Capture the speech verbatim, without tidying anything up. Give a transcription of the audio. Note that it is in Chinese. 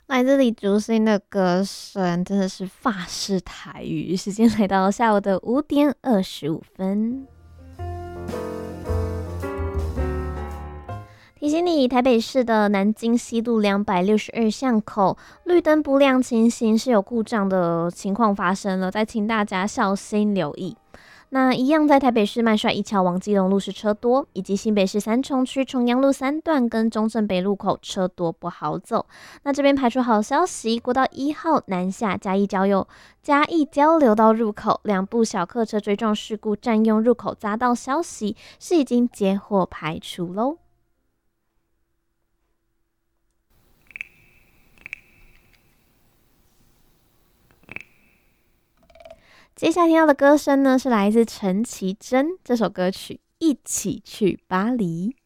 来自李竹新的歌声真的是法式台语。时间来到下午的五点二十五分。提醒你，台北市的南京西路两百六十二巷口绿灯不亮情形是有故障的情况发生了，再请大家小心留意。那一样在台北市麦帅一桥往基隆路是车多，以及新北市三重区重阳路三段跟中正北路口车多不好走。那这边排除好消息，国道一号南下嘉义交友嘉义交流道入口两部小客车追撞事故占用入口匝道消息是已经接获排除喽。接下来听到的歌声呢，是来自陈绮贞这首歌曲《一起去巴黎》。